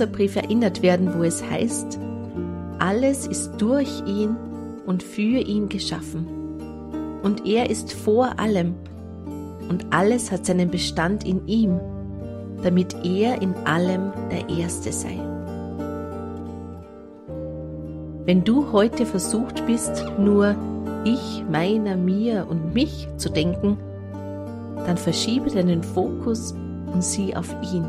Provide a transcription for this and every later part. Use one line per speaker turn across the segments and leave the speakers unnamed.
Kolosserbrief erinnert werden, wo es heißt: Alles ist durch ihn und für ihn geschaffen. Und er ist vor allem. Und alles hat seinen Bestand in ihm, damit er in allem der Erste sei. Wenn du heute versucht bist, nur ich, meiner, mir und mich zu denken, dann verschiebe deinen Fokus und sieh auf ihn.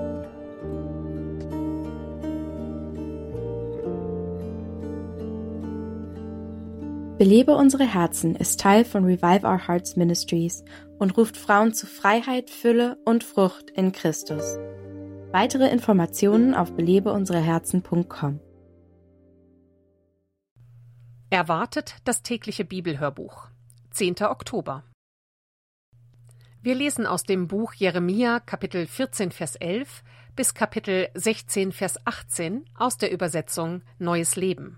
Belebe unsere Herzen ist Teil von Revive Our Hearts Ministries und ruft Frauen zu Freiheit, Fülle und Frucht in Christus. Weitere Informationen auf belebeunsereherzen.com.
Erwartet das tägliche Bibelhörbuch. 10. Oktober. Wir lesen aus dem Buch Jeremia, Kapitel 14, Vers 11 bis Kapitel 16, Vers 18 aus der Übersetzung Neues Leben.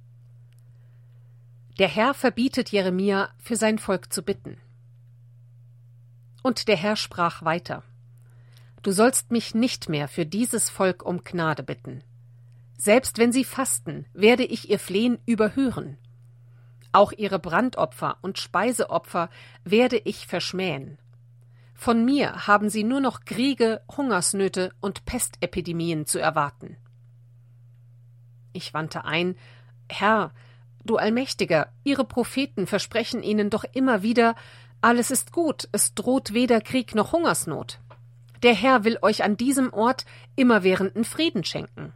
Der Herr verbietet Jeremia, für sein Volk zu bitten. Und der Herr sprach weiter: Du sollst mich nicht mehr für dieses Volk um Gnade bitten. Selbst wenn sie fasten, werde ich ihr Flehen überhören. Auch ihre Brandopfer und Speiseopfer werde ich verschmähen. Von mir haben sie nur noch Kriege, Hungersnöte und Pestepidemien zu erwarten. Ich wandte ein: Herr, du Allmächtiger, Ihre Propheten versprechen ihnen doch immer wieder: Alles ist gut, es droht weder Krieg noch Hungersnot. Der Herr will euch an diesem Ort immerwährenden Frieden schenken.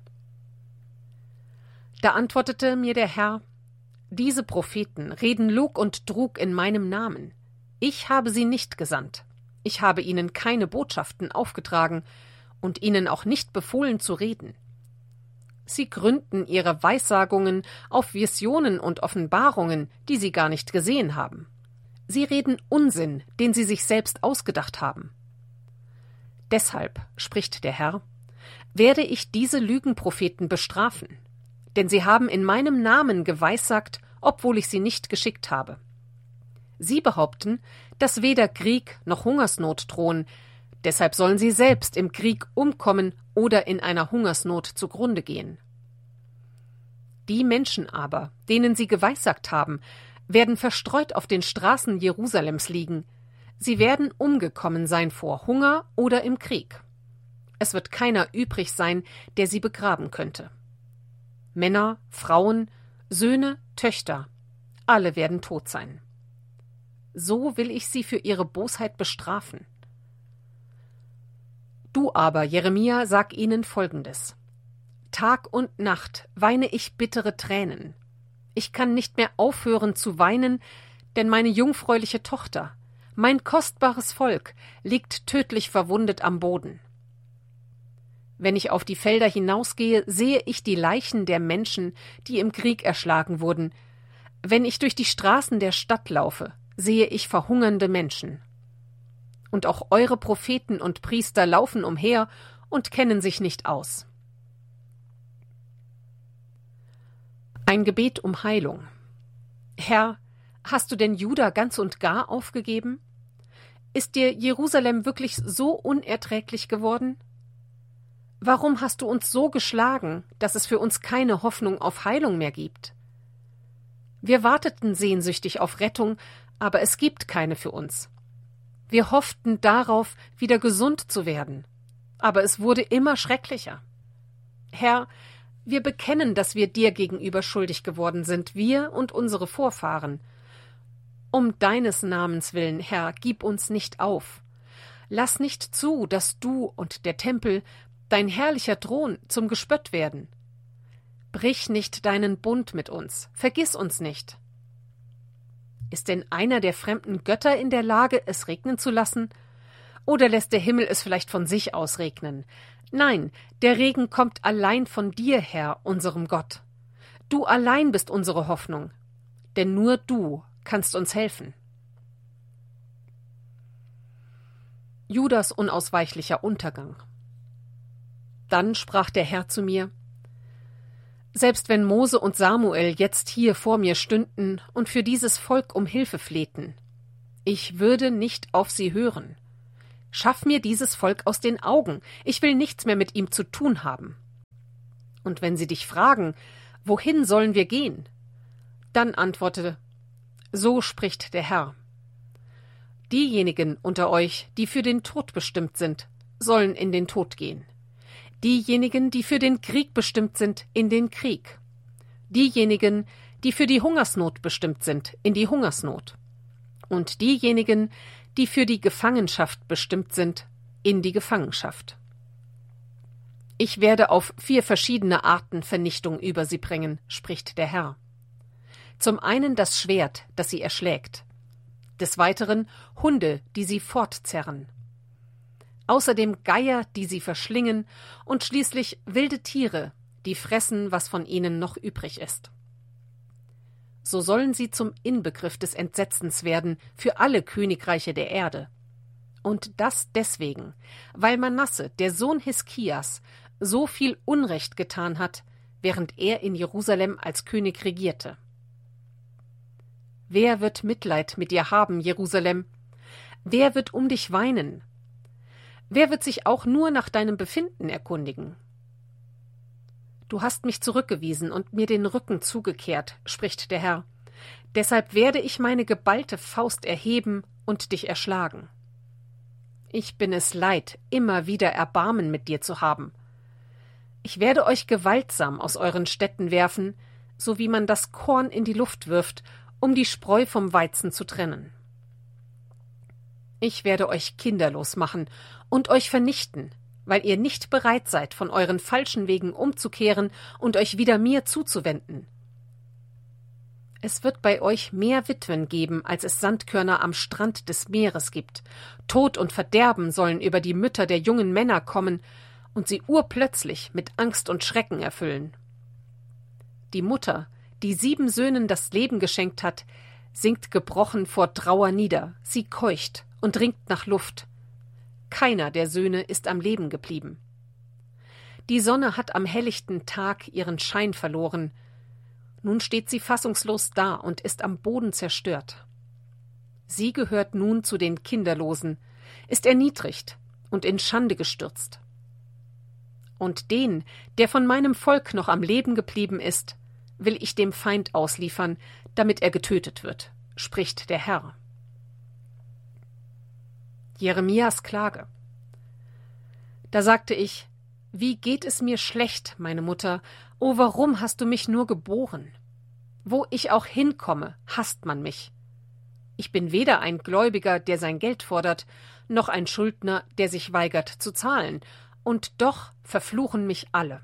Da antwortete mir der Herr: Diese Propheten reden Lug und Trug in meinem Namen. Ich habe sie nicht gesandt. Ich habe ihnen keine Botschaften aufgetragen und ihnen auch nicht befohlen zu reden. Sie gründen ihre Weissagungen auf Visionen und Offenbarungen, die sie gar nicht gesehen haben. Sie reden Unsinn, den sie sich selbst ausgedacht haben. Deshalb, spricht der Herr, werde ich diese Lügenpropheten bestrafen, denn sie haben in meinem Namen geweissagt, obwohl ich sie nicht geschickt habe. Sie behaupten, dass weder Krieg noch Hungersnot drohen, deshalb sollen sie selbst im Krieg umkommen oder in einer Hungersnot zugrunde gehen. Die Menschen aber, denen sie geweissagt haben, werden verstreut auf den Straßen Jerusalems liegen. Sie werden umgekommen sein vor Hunger oder im Krieg. Es wird keiner übrig sein, der sie begraben könnte. Männer, Frauen, Söhne, Töchter, alle werden tot sein. So will ich sie für ihre Bosheit bestrafen. Du aber, Jeremia, sag ihnen Folgendes: Tag und Nacht weine ich bittere Tränen. Ich kann nicht mehr aufhören zu weinen, denn meine jungfräuliche Tochter, mein kostbares Volk, liegt tödlich verwundet am Boden. Wenn ich auf die Felder hinausgehe, sehe ich die Leichen der Menschen, die im Krieg erschlagen wurden. Wenn ich durch die Straßen der Stadt laufe, sehe ich verhungernde Menschen. Und auch eure Propheten und Priester laufen umher und kennen sich nicht aus. Ein Gebet um Heilung. Herr, hast du denn Juda ganz und gar aufgegeben? Ist dir Jerusalem wirklich so unerträglich geworden? Warum hast du uns so geschlagen, dass es für uns keine Hoffnung auf Heilung mehr gibt? Wir warteten sehnsüchtig auf Rettung, aber es gibt keine für uns. Wir hofften darauf, wieder gesund zu werden, aber es wurde immer schrecklicher. Herr, wir bekennen, dass wir dir gegenüber schuldig geworden sind, wir und unsere Vorfahren. Um deines Namens willen, Herr, gib uns nicht auf. Lass nicht zu, dass du und der Tempel, dein herrlicher Thron, zum Gespött werden. Brich nicht deinen Bund mit uns, vergiss uns nicht. Ist denn einer der fremden Götter in der Lage, es regnen zu lassen? Oder lässt der Himmel es vielleicht von sich aus regnen? Nein, der Regen kommt allein von dir, Herr, unserem Gott. Du allein bist unsere Hoffnung, denn nur du kannst uns helfen. Judas unausweichlicher Untergang. Dann sprach der Herr zu mir: Selbst wenn Mose und Samuel jetzt hier vor mir stünden und für dieses Volk um Hilfe flehten, ich würde nicht auf sie hören. Schaff mir dieses Volk aus den Augen, ich will nichts mehr mit ihm zu tun haben. Und wenn sie dich fragen, wohin sollen wir gehen? Dann antworte, so spricht der Herr. Diejenigen unter euch, die für den Tod bestimmt sind, sollen in den Tod gehen. Diejenigen, die für den Krieg bestimmt sind, in den Krieg. Diejenigen, die für die Hungersnot bestimmt sind, in die Hungersnot. Und diejenigen, die für die Gefangenschaft bestimmt sind, in die Gefangenschaft. Ich werde auf 4 verschiedene Arten Vernichtung über sie bringen, spricht der Herr. Zum einen das Schwert, das sie erschlägt. Des Weiteren Hunde, die sie fortzerren. Außerdem Geier, die sie verschlingen, und schließlich wilde Tiere, die fressen, was von ihnen noch übrig ist. So sollen sie zum Inbegriff des Entsetzens werden für alle Königreiche der Erde. Und das deswegen, weil Manasse, der Sohn Hiskias, so viel Unrecht getan hat, während er in Jerusalem als König regierte. Wer wird Mitleid mit dir haben, Jerusalem? Wer wird um dich weinen? Wer wird sich auch nur nach deinem Befinden erkundigen? Du hast mich zurückgewiesen und mir den Rücken zugekehrt, spricht der Herr. Deshalb werde ich meine geballte Faust erheben und dich erschlagen. Ich bin es leid, immer wieder Erbarmen mit dir zu haben. Ich werde euch gewaltsam aus euren Städten werfen, so wie man das Korn in die Luft wirft, um die Spreu vom Weizen zu trennen. Ich werde euch kinderlos machen und euch vernichten, weil ihr nicht bereit seid, von euren falschen Wegen umzukehren und euch wieder mir zuzuwenden. Es wird bei euch mehr Witwen geben, als es Sandkörner am Strand des Meeres gibt. Tod und Verderben sollen über die Mütter der jungen Männer kommen und sie urplötzlich mit Angst und Schrecken erfüllen. Die Mutter, die 7 Söhnen das Leben geschenkt hat, sinkt gebrochen vor Trauer nieder, sie keucht und ringt nach Luft. Keiner der Söhne ist am Leben geblieben. Die Sonne hat am helllichten Tag ihren Schein verloren. Nun steht sie fassungslos da und ist am Boden zerstört. Sie gehört nun zu den Kinderlosen, ist erniedrigt und in Schande gestürzt. Und den, der von meinem Volk noch am Leben geblieben ist, will ich dem Feind ausliefern, damit er getötet wird, spricht der Herr. Jeremias Klage. Da sagte ich, wie geht es mir schlecht, meine Mutter, o warum hast du mich nur geboren? Wo ich auch hinkomme, hasst man mich. Ich bin weder ein Gläubiger, der sein Geld fordert, noch ein Schuldner, der sich weigert zu zahlen, und doch verfluchen mich alle.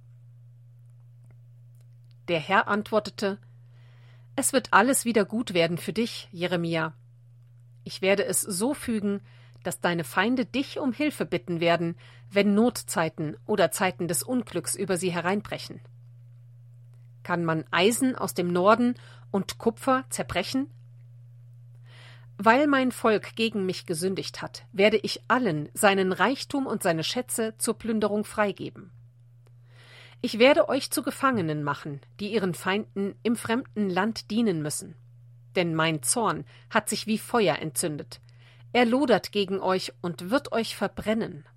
Der Herr antwortete, es wird alles wieder gut werden für dich, Jeremia. Ich werde es so fügen, dass deine Feinde dich um Hilfe bitten werden, wenn Notzeiten oder Zeiten des Unglücks über sie hereinbrechen. Kann man Eisen aus dem Norden und Kupfer zerbrechen? Weil mein Volk gegen mich gesündigt hat, werde ich allen seinen Reichtum und seine Schätze zur Plünderung freigeben. Ich werde euch zu Gefangenen machen, die ihren Feinden im fremden Land dienen müssen. Denn mein Zorn hat sich wie Feuer entzündet. Er lodert gegen euch und wird euch verbrennen.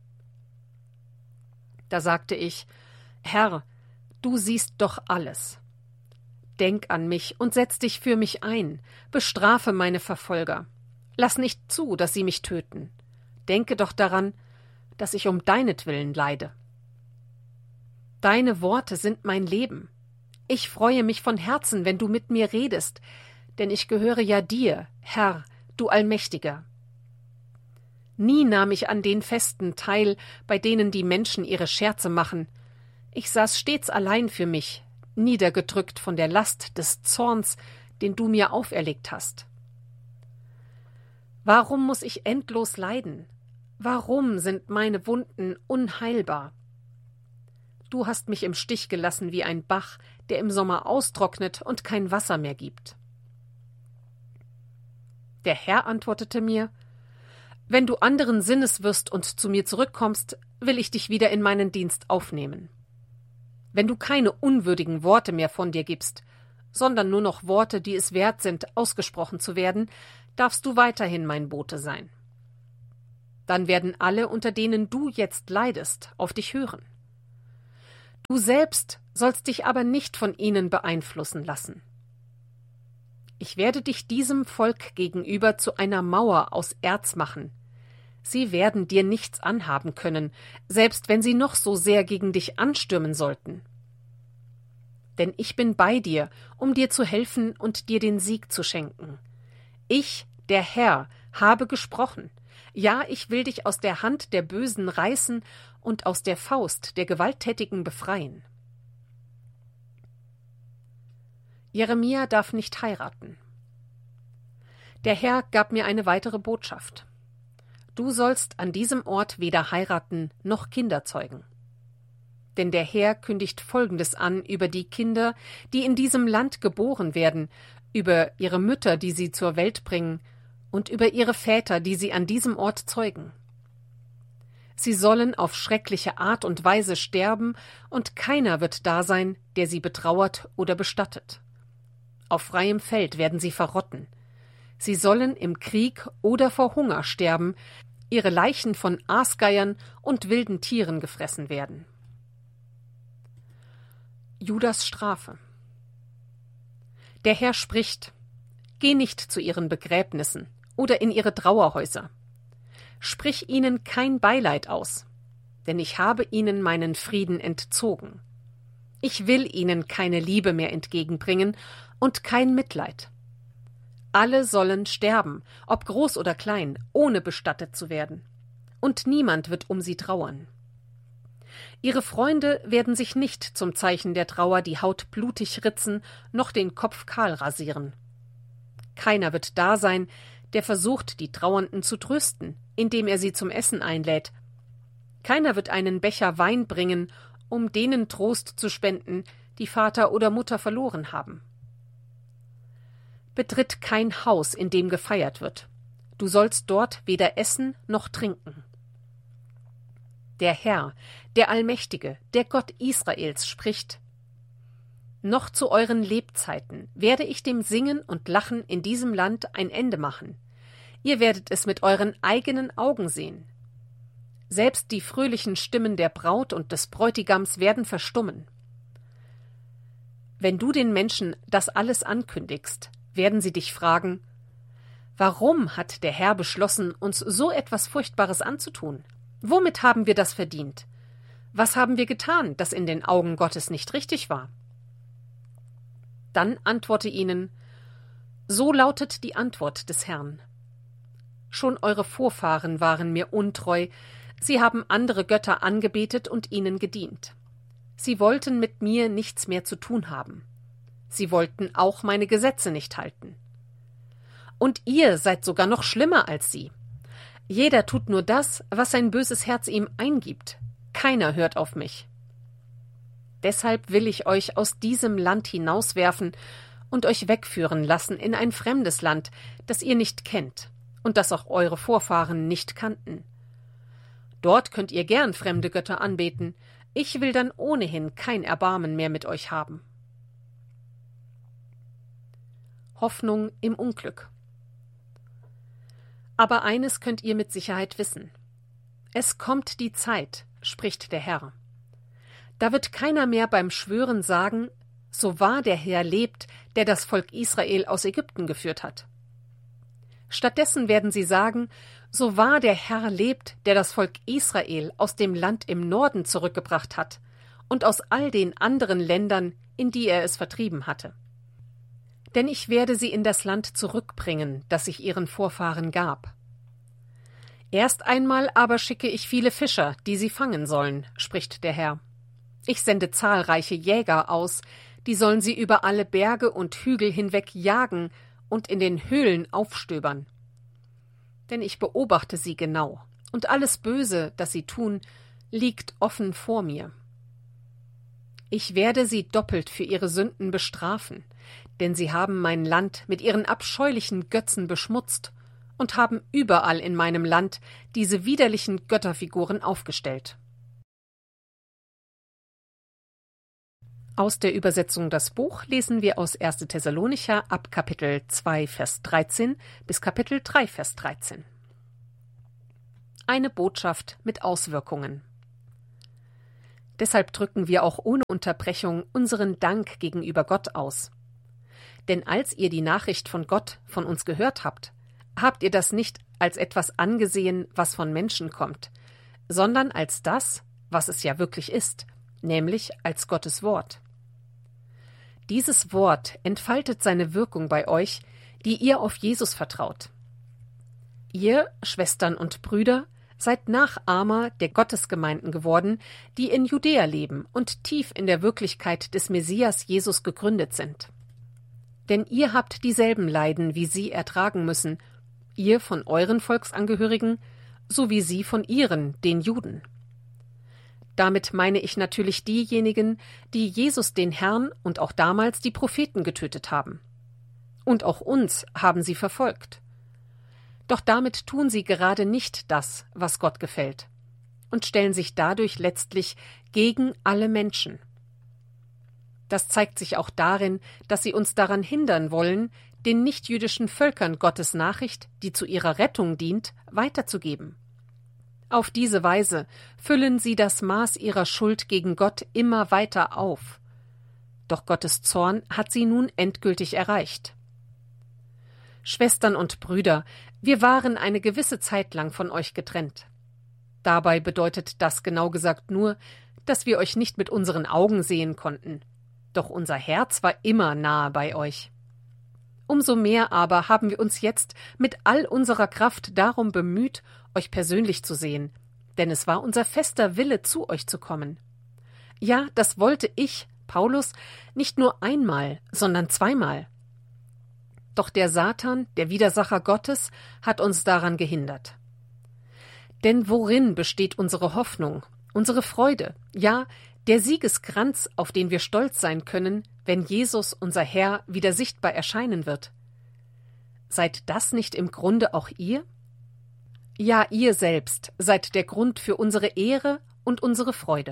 Da sagte ich, Herr, du siehst doch alles. Denk an mich und setz dich für mich ein, bestrafe meine Verfolger. Lass nicht zu, dass sie mich töten. Denke doch daran, dass ich um deinetwillen leide. Deine Worte sind mein Leben. Ich freue mich von Herzen, wenn du mit mir redest, denn ich gehöre ja dir, Herr, du Allmächtiger. Nie nahm ich an den Festen teil, bei denen die Menschen ihre Scherze machen. Ich saß stets allein für mich, niedergedrückt von der Last des Zorns, den du mir auferlegt hast. Warum muss ich endlos leiden? Warum sind meine Wunden unheilbar? Du hast mich im Stich gelassen wie ein Bach, der im Sommer austrocknet und kein Wasser mehr gibt. Der Herr antwortete mir, wenn du anderen Sinnes wirst und zu mir zurückkommst, will ich dich wieder in meinen Dienst aufnehmen. Wenn du keine unwürdigen Worte mehr von dir gibst, sondern nur noch Worte, die es wert sind, ausgesprochen zu werden, darfst du weiterhin mein Bote sein. Dann werden alle, unter denen du jetzt leidest, auf dich hören. Du selbst sollst dich aber nicht von ihnen beeinflussen lassen. Ich werde dich diesem Volk gegenüber zu einer Mauer aus Erz machen. Sie werden dir nichts anhaben können, selbst wenn sie noch so sehr gegen dich anstürmen sollten. Denn ich bin bei dir, um dir zu helfen und dir den Sieg zu schenken. Ich, der Herr, habe gesprochen. Ja, ich will dich aus der Hand der Bösen reißen und aus der Faust der Gewalttätigen befreien. Jeremia darf nicht heiraten. Der Herr gab mir eine weitere Botschaft. Du sollst an diesem Ort weder heiraten noch Kinder zeugen. Denn der Herr kündigt Folgendes an über die Kinder, die in diesem Land geboren werden, über ihre Mütter, die sie zur Welt bringen, und über ihre Väter, die sie an diesem Ort zeugen. Sie sollen auf schreckliche Art und Weise sterben, und keiner wird da sein, der sie betrauert oder bestattet. Auf freiem Feld werden sie verrotten. Sie sollen im Krieg oder vor Hunger sterben, ihre Leichen von Aasgeiern und wilden Tieren gefressen werden. Judas Strafe. Der Herr spricht: Geh nicht zu ihren Begräbnissen oder in ihre Trauerhäuser. Sprich ihnen kein Beileid aus, denn ich habe ihnen meinen Frieden entzogen. Ich will ihnen keine Liebe mehr entgegenbringen und kein Mitleid. Alle sollen sterben, ob groß oder klein, ohne bestattet zu werden. Und niemand wird um sie trauern. Ihre Freunde werden sich nicht zum Zeichen der Trauer die Haut blutig ritzen, noch den Kopf kahl rasieren. Keiner wird da sein, der versucht, die Trauernden zu trösten, indem er sie zum Essen einlädt. Keiner wird einen Becher Wein bringen, um denen Trost zu spenden, die Vater oder Mutter verloren haben. Betritt kein Haus, in dem gefeiert wird. Du sollst dort weder essen noch trinken. Der Herr, der Allmächtige, der Gott Israels, spricht: Noch zu euren Lebzeiten werde ich dem Singen und Lachen in diesem Land ein Ende machen. Ihr werdet es mit euren eigenen Augen sehen. Selbst die fröhlichen Stimmen der Braut und des Bräutigams werden verstummen. Wenn du den Menschen das alles ankündigst, werden sie dich fragen: Warum hat der Herr beschlossen, uns so etwas Furchtbares anzutun? Womit haben wir das verdient? Was haben wir getan, das in den Augen Gottes nicht richtig war? Dann antworte ihnen: So lautet die Antwort des Herrn. Schon eure Vorfahren waren mir untreu, sie haben andere Götter angebetet und ihnen gedient. Sie wollten mit mir nichts mehr zu tun haben. Sie wollten auch meine Gesetze nicht halten. Und ihr seid sogar noch schlimmer als sie. Jeder tut nur das, was sein böses Herz ihm eingibt. Keiner hört auf mich. Deshalb will ich euch aus diesem Land hinauswerfen und euch wegführen lassen in ein fremdes Land, das ihr nicht kennt und das auch eure Vorfahren nicht kannten. Dort könnt ihr gern fremde Götter anbeten. Ich will dann ohnehin kein Erbarmen mehr mit euch haben. Hoffnung im Unglück. Aber eines könnt ihr mit Sicherheit wissen: Es kommt die Zeit, spricht der Herr. Da wird keiner mehr beim Schwören sagen: So wahr der Herr lebt, der das Volk Israel aus Ägypten geführt hat. Stattdessen werden sie sagen: So wahr der Herr lebt, der das Volk Israel aus dem Land im Norden zurückgebracht hat und aus all den anderen Ländern, in die er es vertrieben hatte. Denn ich werde sie in das Land zurückbringen, das ich ihren Vorfahren gab. Erst einmal aber schicke ich viele Fischer, die sie fangen sollen, spricht der Herr. Ich sende zahlreiche Jäger aus, die sollen sie über alle Berge und Hügel hinweg jagen und in den Höhlen aufstöbern. Denn ich beobachte sie genau, und alles Böse, das sie tun, liegt offen vor mir. Ich werde sie doppelt für ihre Sünden bestrafen, denn sie haben mein Land mit ihren abscheulichen Götzen beschmutzt und haben überall in meinem Land diese widerlichen Götterfiguren aufgestellt. Aus der Übersetzung Das Buch lesen wir aus 1. Thessalonicher ab Kapitel 2, Vers 13 bis Kapitel 3, Vers 13. Eine Botschaft mit Auswirkungen. Deshalb drücken wir auch ohne Unterbrechung unseren Dank gegenüber Gott aus. Denn als ihr die Nachricht von Gott von uns gehört habt, habt ihr das nicht als etwas angesehen, was von Menschen kommt, sondern als das, was es ja wirklich ist, nämlich als Gottes Wort. Dieses Wort entfaltet seine Wirkung bei euch, die ihr auf Jesus vertraut. Ihr, Schwestern und Brüder, seid Nachahmer der Gottesgemeinden geworden, die in Judäa leben und tief in der Wirklichkeit des Messias Jesus gegründet sind. Denn ihr habt dieselben Leiden, wie sie ertragen müssen, ihr von euren Volksangehörigen, so wie sie von ihren, den Juden. Damit meine ich natürlich diejenigen, die Jesus den Herrn und auch damals die Propheten getötet haben. Und auch uns haben sie verfolgt. Doch damit tun sie gerade nicht das, was Gott gefällt, und stellen sich dadurch letztlich gegen alle Menschen. Das zeigt sich auch darin, dass sie uns daran hindern wollen, den nichtjüdischen Völkern Gottes Nachricht, die zu ihrer Rettung dient, weiterzugeben. Auf diese Weise füllen sie das Maß ihrer Schuld gegen Gott immer weiter auf. Doch Gottes Zorn hat sie nun endgültig erreicht. Schwestern und Brüder, wir waren eine gewisse Zeit lang von euch getrennt. Dabei bedeutet das genau gesagt nur, dass wir euch nicht mit unseren Augen sehen konnten. Doch unser Herz war immer nahe bei euch. Umso mehr aber haben wir uns jetzt mit all unserer Kraft darum bemüht, euch persönlich zu sehen, denn es war unser fester Wille, zu euch zu kommen. Ja, das wollte ich, Paulus, nicht nur einmal, sondern zweimal. Doch der Satan, der Widersacher Gottes, hat uns daran gehindert. Denn worin besteht unsere Hoffnung, unsere Freude, ja, der Siegeskranz, auf den wir stolz sein können, wenn Jesus, unser Herr, wieder sichtbar erscheinen wird? Seid das nicht im Grunde auch ihr? Ja, ihr selbst seid der Grund für unsere Ehre und unsere Freude.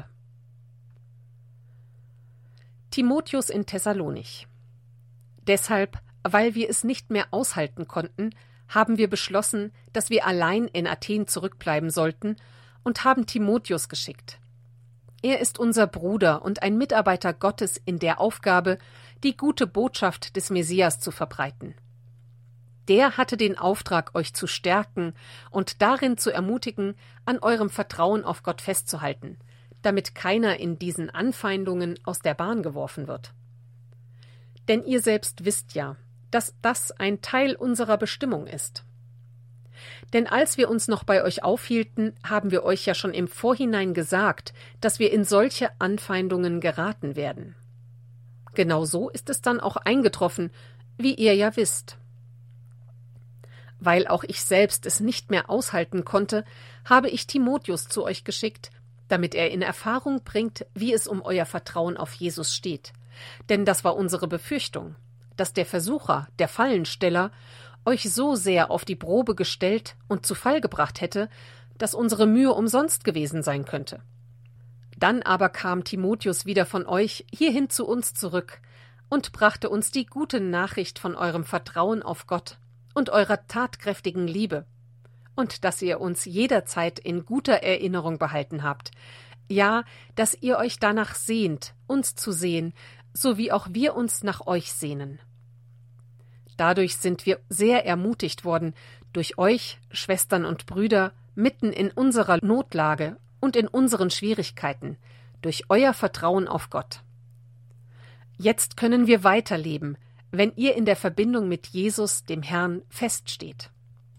Timotheus in Thessalonich. Deshalb, weil wir es nicht mehr aushalten konnten, haben wir beschlossen, dass wir allein in Athen zurückbleiben sollten und haben Timotheus geschickt. Er ist unser Bruder und ein Mitarbeiter Gottes in der Aufgabe, die gute Botschaft des Messias zu verbreiten. Der hatte den Auftrag, euch zu stärken und darin zu ermutigen, an eurem Vertrauen auf Gott festzuhalten, damit keiner in diesen Anfeindungen aus der Bahn geworfen wird. Denn ihr selbst wisst ja, dass das ein Teil unserer Bestimmung ist. Denn als wir uns noch bei euch aufhielten, haben wir euch ja schon im Vorhinein gesagt, dass wir in solche Anfeindungen geraten werden. Genau so ist es dann auch eingetroffen, wie ihr ja wisst. Weil auch ich selbst es nicht mehr aushalten konnte, habe ich Timotheus zu euch geschickt, damit er in Erfahrung bringt, wie es um euer Vertrauen auf Jesus steht. Denn das war unsere Befürchtung, dass der Versucher, der Fallensteller, euch so sehr auf die Probe gestellt und zu Fall gebracht hätte, dass unsere Mühe umsonst gewesen sein könnte. Dann aber kam Timotheus wieder von euch hierhin zu uns zurück und brachte uns die gute Nachricht von eurem Vertrauen auf Gott und eurer tatkräftigen Liebe, und dass ihr uns jederzeit in guter Erinnerung behalten habt, ja, dass ihr euch danach sehnt, uns zu sehen, so wie auch wir uns nach euch sehnen. Dadurch sind wir sehr ermutigt worden, durch euch, Schwestern und Brüder, mitten in unserer Notlage und in unseren Schwierigkeiten, durch euer Vertrauen auf Gott. Jetzt können wir weiterleben, wenn ihr in der Verbindung mit Jesus, dem Herrn, feststeht.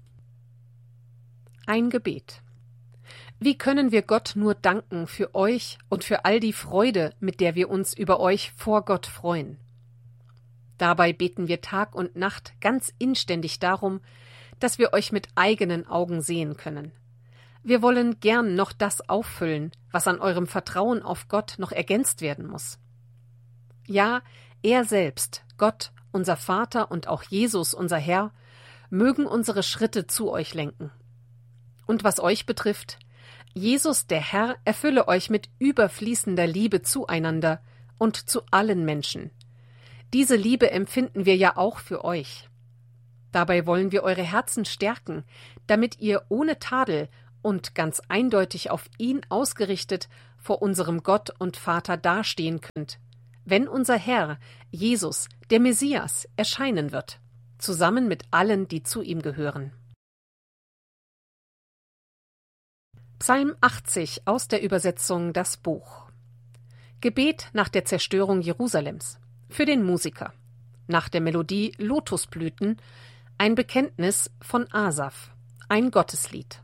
Ein Gebet. Wie können wir Gott nur danken für euch und für all die Freude, mit der wir uns über euch vor Gott freuen? Dabei beten wir Tag und Nacht ganz inständig darum, dass wir euch mit eigenen Augen sehen können. Wir wollen gern noch das auffüllen, was an eurem Vertrauen auf Gott noch ergänzt werden muss. Ja, er selbst, Gott, unser Vater und auch Jesus, unser Herr, mögen unsere Schritte zu euch lenken. Und was euch betrifft, Jesus, der Herr, erfülle euch mit überfließender Liebe zueinander und zu allen Menschen. Diese Liebe empfinden wir ja auch für euch. Dabei wollen wir eure Herzen stärken, damit ihr ohne Tadel und ganz eindeutig auf ihn ausgerichtet vor unserem Gott und Vater dastehen könnt, wenn unser Herr, Jesus, der Messias, erscheinen wird, zusammen mit allen, die zu ihm gehören. Psalm 80 aus der Übersetzung Das Buch. Gebet nach der Zerstörung Jerusalems. Für den Musiker. Nach der Melodie Lotusblüten. Ein Bekenntnis von Asaf. Ein Gotteslied.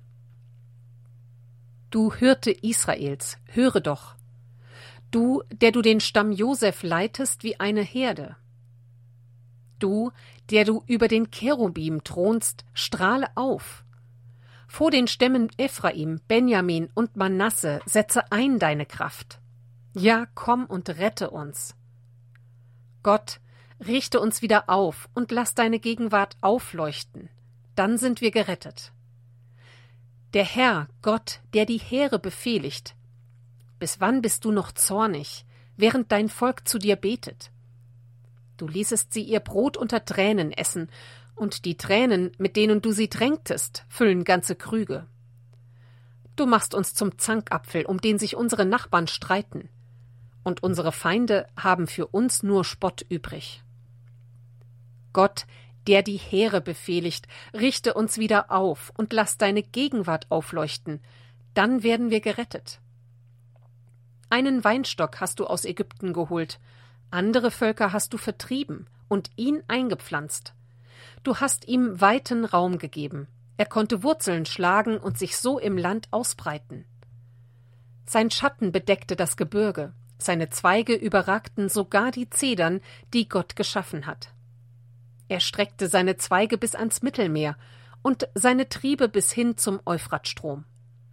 Du Hirte Israels, höre doch. Du, der du den Stamm Josef leitest wie eine Herde. Du, der du über den Cherubim thronst, strahle auf. Vor den Stämmen Ephraim, Benjamin und Manasse setze ein deine Kraft. Ja, komm und rette uns. Gott, richte uns wieder auf und lass deine Gegenwart aufleuchten. Dann sind wir gerettet. Der Herr, Gott, der die Heere befehligt. Bis wann bist du noch zornig, während dein Volk zu dir betet? Du ließest sie ihr Brot unter Tränen essen, und die Tränen, mit denen du sie tränktest, füllen ganze Krüge. Du machst uns zum Zankapfel, um den sich unsere Nachbarn streiten, und unsere Feinde haben für uns nur Spott übrig. Gott, der die Heere befehligt, richte uns wieder auf und lass deine Gegenwart aufleuchten, dann werden wir gerettet. Einen Weinstock hast du aus Ägypten geholt, andere Völker hast du vertrieben und ihn eingepflanzt. Du hast ihm weiten Raum gegeben. Er konnte Wurzeln schlagen und sich so im Land ausbreiten. Sein Schatten bedeckte das Gebirge, seine Zweige überragten sogar die Zedern, die Gott geschaffen hat. Er streckte seine Zweige bis ans Mittelmeer und seine Triebe bis hin zum Euphratstrom.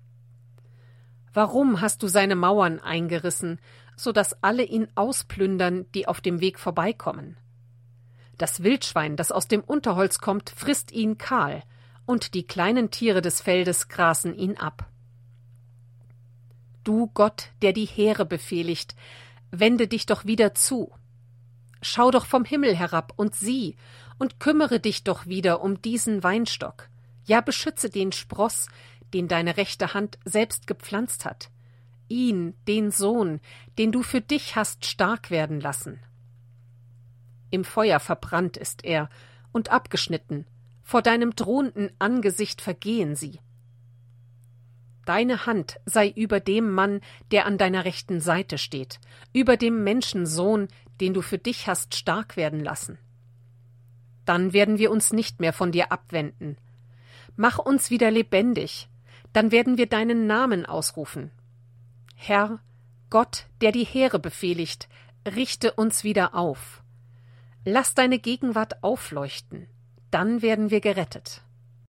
Warum hast du seine Mauern eingerissen, so dass alle ihn ausplündern, die auf dem Weg vorbeikommen? Das Wildschwein, das aus dem Unterholz kommt, frisst ihn kahl, und die kleinen Tiere des Feldes grasen ihn ab. Du Gott, der die Heere befehligt, wende dich doch wieder zu. Schau doch vom Himmel herab und sieh, und kümmere dich doch wieder um diesen Weinstock. Ja, beschütze den Spross, den deine rechte Hand selbst gepflanzt hat. Ihn, den Sohn, den du für dich hast stark werden lassen. Im Feuer verbrannt ist er und abgeschnitten, vor deinem drohenden Angesicht vergehen sie. Deine Hand sei über dem Mann, der an deiner rechten Seite steht, über dem Menschensohn, den du für dich hast stark werden lassen. Dann werden wir uns nicht mehr von dir abwenden. Mach uns wieder lebendig, dann werden wir deinen Namen ausrufen. Herr, Gott, der die Heere befehligt, richte uns wieder auf. Lass deine Gegenwart aufleuchten, dann werden wir gerettet.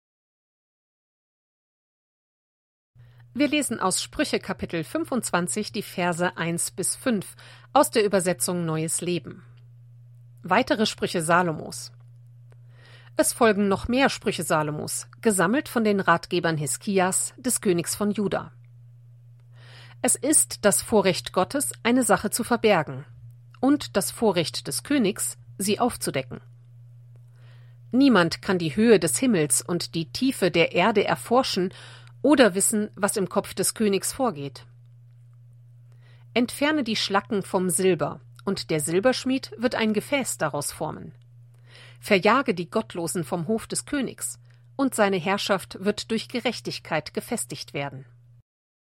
Wir lesen aus Sprüche Kapitel 25 die Verse 1 bis 5 aus der Übersetzung Neues Leben. Weitere Sprüche Salomos. Es folgen noch mehr Sprüche Salomos, gesammelt von den Ratgebern Hiskias, des Königs von Juda. Es ist das Vorrecht Gottes, eine Sache zu verbergen, und das Vorrecht des Königs, sie aufzudecken. Niemand kann die Höhe des Himmels und die Tiefe der Erde erforschen oder wissen, was im Kopf des Königs vorgeht. Entferne die Schlacken vom Silber, und der Silberschmied wird ein Gefäß daraus formen. Verjage die Gottlosen vom Hof des Königs, und seine Herrschaft wird durch Gerechtigkeit gefestigt werden.